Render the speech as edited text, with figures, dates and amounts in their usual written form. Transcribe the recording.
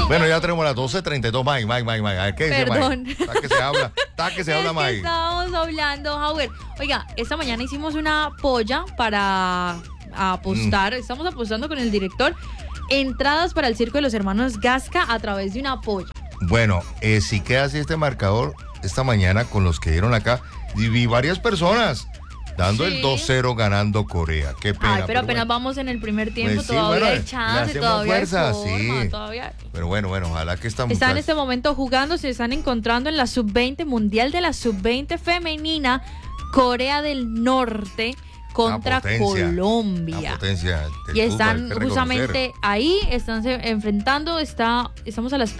Bueno, ya tenemos las 12:32. Mike. A ver, ¿qué dice Perdón. Mike? Está que se habla, Es que Mike. estábamos hablando, Howard. Oiga, esta mañana hicimos una polla para apostar. Estamos apostando con el director. Entradas para el circo de los hermanos Gasca a través de una polla. Bueno, si queda así este marcador esta mañana con los que dieron acá, y vi varias personas dando Sí. el 2-0 ganando Corea. Qué pena. Ay, pero apenas bueno. vamos en el primer tiempo, Pues sí, todavía bueno, hay le chance, hacemos todavía fuerza, hay forma, sí. todavía. Pero bueno, ojalá que Están en este momento jugando, se están encontrando en la sub-20, Mundial de la sub-20 femenina, Corea del Norte contra Colombia. La potencia del Y fútbol, están hay que reconocer. justamente ahí, están enfrentando, estamos a la espera